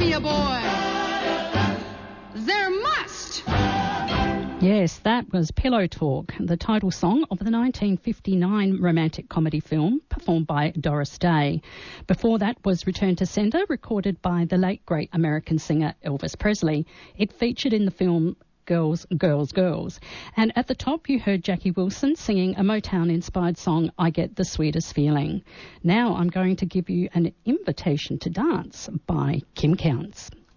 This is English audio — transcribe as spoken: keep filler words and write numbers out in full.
me a boy. There must. Yes, that was Pillow Talk, the title song of the nineteen fifty-nine romantic comedy film performed by Doris Day. Before that was Return to Sender, recorded by the late great American singer Elvis Presley. It featured in the film Girls, Girls, Girls. And at the top you heard Jackie Wilson singing a Motown-inspired song, I Get the Sweetest Feeling. Now I'm going to give you an invitation to dance by Kim Counts.